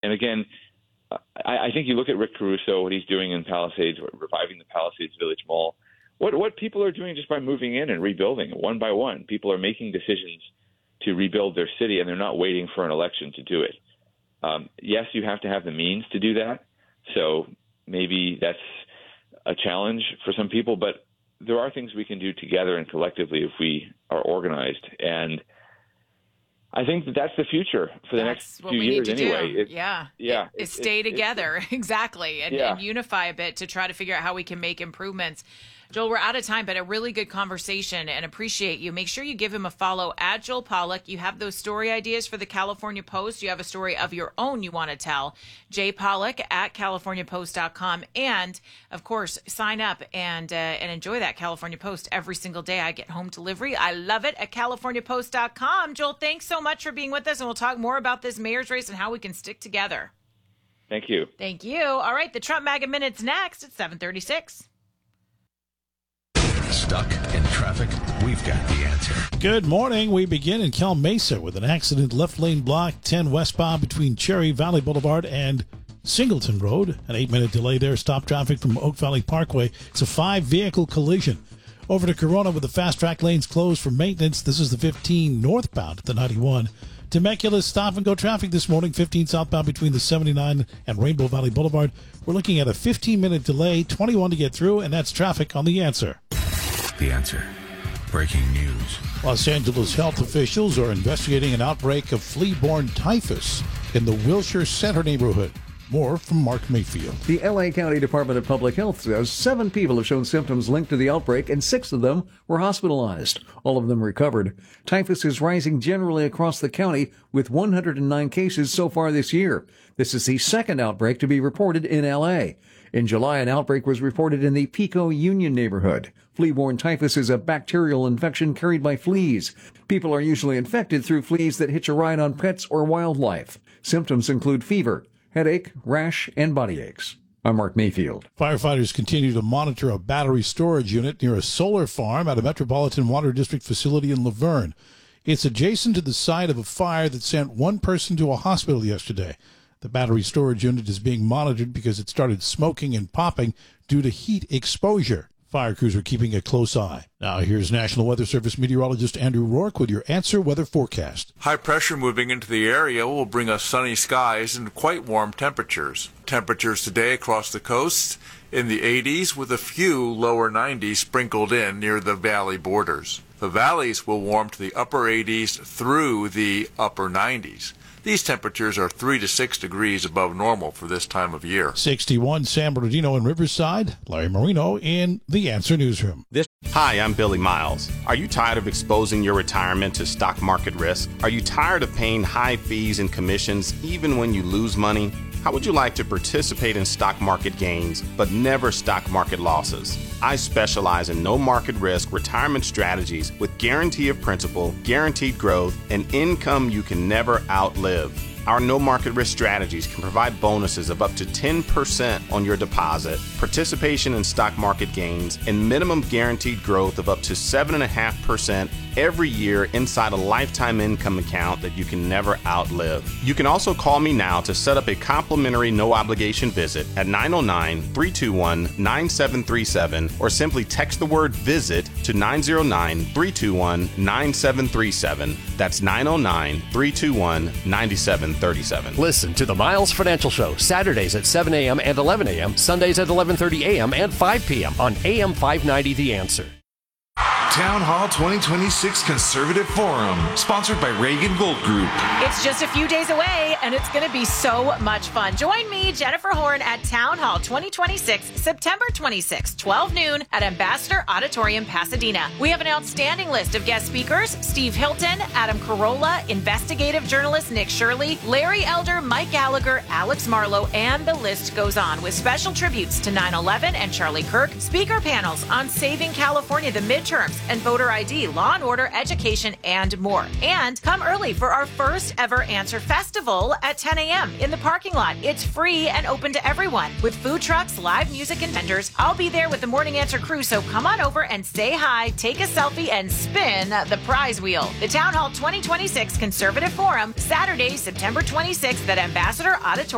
And again, I think you look at Rick Caruso, what he's doing in Palisades, reviving the Palisades Village Mall. What people are doing just by moving in and rebuilding one by one. People are making decisions to rebuild their city, and they're not waiting for an election to do it. Yes, you have to have the means to do that. So maybe that's a challenge for some people, but there are things we can do together and collectively if we are organized. And I think that's the future for the next few years anyway. Stay together. Exactly. And unify a bit to try to figure out how we can make improvements. Joel, we're out of time, but a really good conversation and appreciate you. Make sure you give him a follow at Joel Pollak. You have those story ideas for the California Post. You have a story of your own you want to tell. Jay Pollak at CaliforniaPost.com. And, of course, sign up and enjoy that California Post every single day. I get home delivery. I love it at CaliforniaPost.com. Joel, thanks so much for being with us, and we'll talk more about this mayor's race and how we can stick together. Thank you. Thank you. All right, the Trump MAGA Minute's next at 7:36. Stuck in traffic? We've got the answer. Good morning. We begin in Cal Mesa with an accident, left lane block 10 westbound between Cherry Valley Boulevard and Singleton Road. An 8-minute delay there. Stop traffic from Oak Valley Parkway. It's a 5-vehicle collision. Over to Corona with the fast track lanes closed for maintenance. This is the 15 northbound at the 91. Temecula stop and go traffic this morning, 15 southbound between the 79 and Rainbow Valley Boulevard. We're looking at a 15-minute delay, 21 to get through, and that's traffic on The Answer. The Answer. Breaking news. Los Angeles health officials are investigating an outbreak of flea-borne typhus in the Wilshire Center neighborhood. More from Mark Mayfield. The L.A. County Department of Public Health says 7 people have shown symptoms linked to the outbreak, and 6 of them were hospitalized. All of them recovered. Typhus is rising generally across the county, with 109 cases so far this year. This is the second outbreak to be reported in L.A. In July, an outbreak was reported in the Pico Union neighborhood. Flea-borne typhus is a bacterial infection carried by fleas. People are usually infected through fleas that hitch a ride on pets or wildlife. Symptoms include fever, headache, rash, and body aches. I'm Mark Mayfield. Firefighters continue to monitor a battery storage unit near a solar farm at a Metropolitan Water District facility in Laverne. It's adjacent to the site of a fire that sent one person to a hospital yesterday. The battery storage unit is being monitored because it started smoking and popping due to heat exposure. Fire crews are keeping a close eye. Now here's National Weather Service meteorologist Andrew Rourke with your Answer weather forecast. High pressure moving into the area will bring us sunny skies and quite warm temperatures. Temperatures today across the coast in the 80s with a few lower 90s sprinkled in near the valley borders. The valleys will warm to the upper 80s through the upper 90s. These temperatures are 3 to 6 degrees above normal for this time of year. 61 San Bernardino and Riverside. Larry Marino in the Answer Newsroom. Hi, I'm Billy Miles. Are you tired of exposing your retirement to stock market risk? Are you tired of paying high fees and commissions even when you lose money? How would you like to participate in stock market gains, but never stock market losses? I specialize in no market risk retirement strategies with guarantee of principal, guaranteed growth, and income you can never outlive. Our no market risk strategies can provide bonuses of up to 10% on your deposit, participation in stock market gains, and minimum guaranteed growth of up to 7.5% every year inside a lifetime income account that you can never outlive. You can also call me now to set up a complimentary no obligation visit at 909-321-9737 or simply text the word visit to 909-321-9737. That's 909-321-9737. Listen to the Miles Financial Show Saturdays at 7 a.m. and 11 a.m., Sundays at 11:30 a.m. and 5 p.m. on AM 590 The Answer. Town Hall 2026 Conservative Forum, sponsored by Reagan Gold Group. It's just a few days away, and it's going to be so much fun. Join me, Jennifer Horn, at Town Hall 2026, September 26, 12 noon at Ambassador Auditorium, Pasadena. We have an outstanding list of guest speakers: Steve Hilton, Adam Carolla, investigative journalist Nick Shirley, Larry Elder, Mike Gallagher, Alex Marlowe, and the list goes on, with special tributes to 9/11 and Charlie Kirk, speaker panels on saving California, the midterms, and voter ID, law and order, education, and more. And come early for our first ever Answer Festival at 10 a.m. in the parking lot. It's free and open to everyone, with food trucks, live music, and vendors. I'll be there with the Morning Answer crew, so come on over and say hi, take a selfie, and spin the prize wheel. The Town Hall 2026 Conservative Forum, Saturday, September 26th at Ambassador Auditorium.